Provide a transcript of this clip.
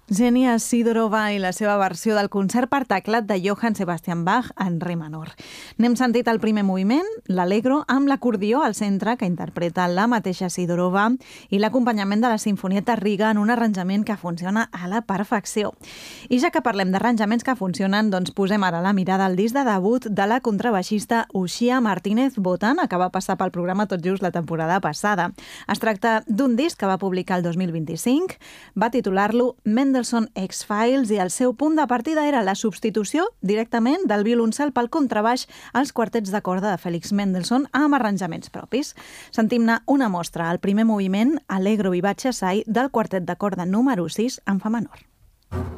Xenia Sidorova i la seva versió del concert per teclat de Johann Sebastian Bach en re menor. N'hem sentit el primer moviment, l'Allegro, amb l'acordió al centre que interpreta la mateixa Sidorova i l'acompanyament de la Sinfonietta Riga en un arranjament que funciona a la perfecció. I ja que parlem d'arranjaments que funcionen, doncs posem ara la mirada al disc de debut de la contrabaixista Uxia Martínez Botana, que va passar pel programa tot just la temporada passada. Es tracta d'un disc que va publicar el 2025, va titular-lo Mendelssohn X-Files i el seu punt de partida era la substitució directament del violoncel pel contrabaix als quartets de corda de Félix Mendelssohn amb arranjaments propis. Sentim-ne una mostra al primer moviment, Allegro vivace assai, del quartet de corda número 6 en fa menor.